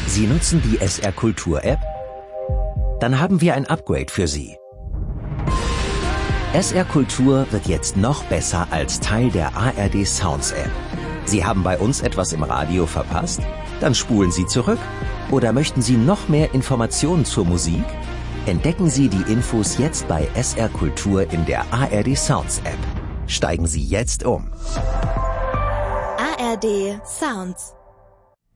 Sie nutzen die SR Kultur App? Dann haben wir ein Upgrade für Sie. SR Kultur wird jetzt noch besser als Teil der ARD Sounds App. Sie haben bei uns etwas im Radio verpasst? Dann spulen Sie zurück. Oder möchten Sie noch mehr Informationen zur Musik? Entdecken Sie die Infos jetzt bei SR Kultur in der ARD Sounds App. Steigen Sie jetzt um. ARD Sounds